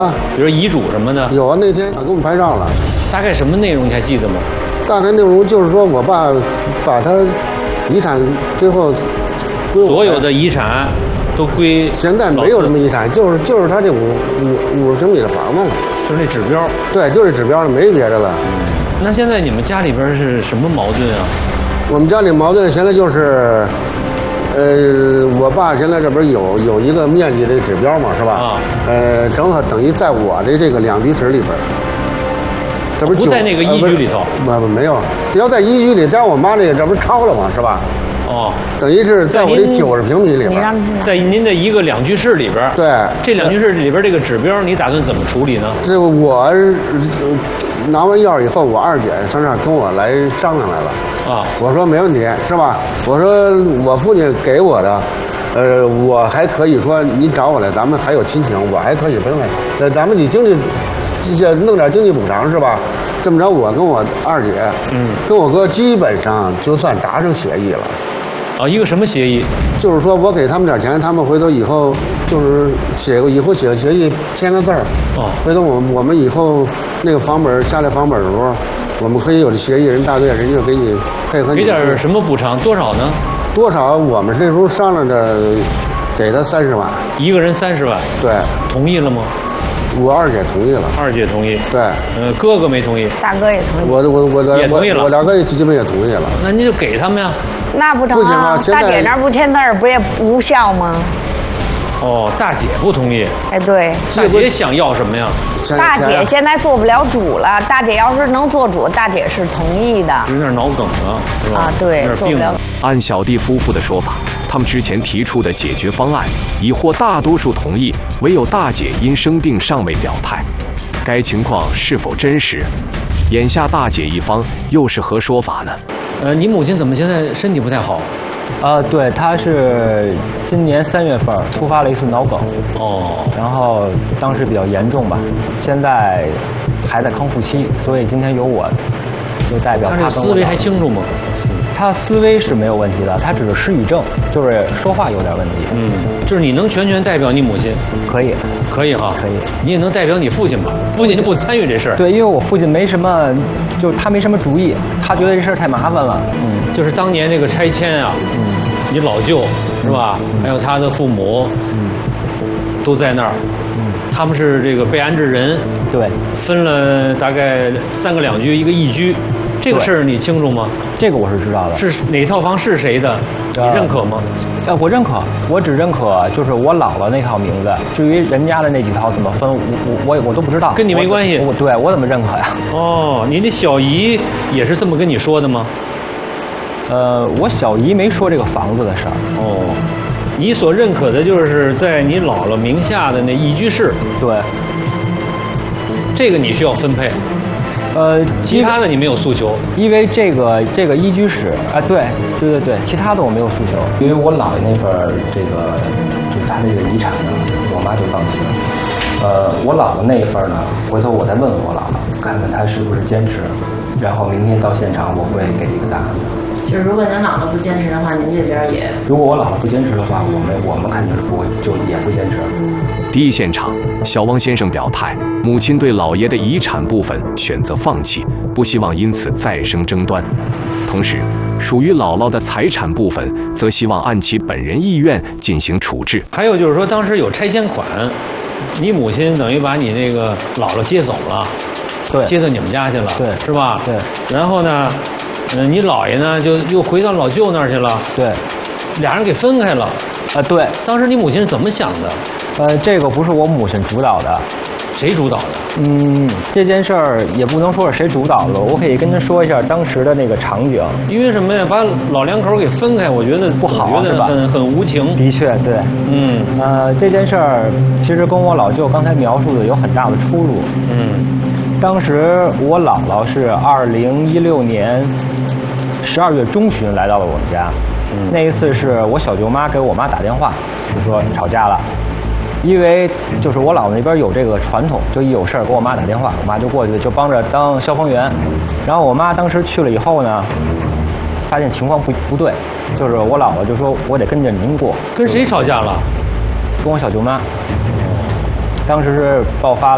比如遗嘱什么的。 有啊，那天给我们拍照了。 大概什么内容你还记得吗？ 大概内容就是说我爸把他遗产最后归我， 所有的遗产都归。 现在没有什么遗产，就是他这50平米的房子了， 就是那指标。 对，就是指标了，没别的了。 那现在你们家里边是什么矛盾啊？ 我们家里矛盾现在就是，我爸现在这边有一个面积的指标嘛，是吧？ 啊。 正好等于在我的这个2居室里边，这不不在那个1居里头。 没有，要在1居里，在我妈这个这不是超了吗？是吧？ 哦。 等于是在我这90平米里边， 在您的一个2居室里边。 对。 这2居室里边这个指标，你打算怎么处理呢？ 这我拿完钥匙以后，我二姐上这儿跟我来商量来了。 啊， 我说没问题，是吧？我说我父亲给我的，我还可以说你找我来，咱们还有亲情，我还可以分开。咱们你经济，弄点经济补偿是吧？这么着，我跟我二姐，跟我哥基本上就算达成协议了。 啊，一个什么协议？ 就是说我给他们点钱，他们回头以后就是写个协议，签个字儿。 哦。 回头我们以后那个房本下来房本的时候，我们可以有的协议，人大队人就给你配合你。 给点什么补偿？多少呢？ 多少？我们那时候商量着给他30万。 一个人30万。 对。 同意了吗？ 我二姐同意了。 二姐同意。 对。 哥哥没同意。 大哥也同意。 我也同意了。 我2个基本也同意了。 那您就给他们呀。 那不成不行啊！ 大姐那儿不签字儿，不也无效吗？ 哦，大姐不同意。 哎，对。 大姐想要什么呀？ 大姐现在做不了主了。大姐要是能做主，大姐是同意的。 有点脑梗了，是吧？ 啊，对，做不了。 按小弟夫妇的说法，他们之前提出的解决方案已获大多数同意，唯有大姐因生病尚未表态。该情况是否真实？眼下大姐一方又是何说法呢？ 你母亲怎么现在身体不太好？ 对，她是今年3月份突发了一次脑梗。 哦。 然后当时比较严重吧，现在还在康复期，所以今天由我就代表她。 她这思维还清楚吗？ 她思维是没有问题的，她只是失语症，就是说话有点问题。 就是你能全代表你母亲？ 可以。 可以哈。 可以。 你也能代表你父亲吧？父亲就不参与这事儿。 对，因为我父亲没什么，就他没什么主意，他觉得这事儿太麻烦了。 就是当年这个拆迁啊，你老舅是吧？还有他的父母，都在那儿。他们是这个被安置人。 对。 分了大概3个2居，一个1居。这个事儿你清楚吗？ 这个我是知道的。 是哪套房是谁的？你认可吗？ 我认可，我只认可就是我姥姥那套名字。至于人家的那几套怎么分，我都不知道。 跟你没关系。 对，我怎么认可呀？ 哦，您的小姨也是这么跟你说的吗？ 我小姨没说这个房子的事儿。 哦，你所认可的就是在你姥姥名下的那1居室。 对。 这个你需要分配。其他的你没有诉求， 因为这个1居室，对，其他的我没有诉求，因为我姥爷那份就是他那个遗产呢，我妈就放弃了。我姥姥那一份呢，回头我再问问我姥姥，看看她是不是坚持，然后明天到现场我会给一个答案的。 就是如果您姥姥不坚持的话，您这边也…… 如果我姥姥不坚持的话，我们肯定是不会，就也不坚持。 第一现场，小汪先生表态，母亲对老爷的遗产部分选择放弃，不希望因此再生争端。同时，属于姥姥的财产部分，则希望按其本人意愿进行处置。 还有就是说，当时有拆迁款，你母亲等于把你那个姥姥接走了， 对， 接到你们家去了， 对， 是吧？ 对。 然后呢，你姥爷呢就又回到老舅那儿去了， 对， 俩人给分开了。 对。 当时你母亲是怎么想的？ 这个不是我母亲主导的。 谁主导的？ 这件事儿也不能说是谁主导的，我可以跟您说一下当时的那个场景。 因为什么呀？把老两口给分开，我觉得不好， 我觉得很无情。 的确，对。这件事儿其实跟我老舅刚才描述的有很大的出入。当时我姥姥是2016年12月中旬来到了我们家，那一次是我小舅妈给我妈打电话，就说吵架了。因为就是我姥姥那边有这个传统，就一有事儿给我妈打电话，我妈就过去就帮着当消防员。然后我妈当时去了以后呢，发现情况不对，就是我姥姥就说我得跟着您过。 跟谁吵架了？ 跟我小舅妈。当时是爆发了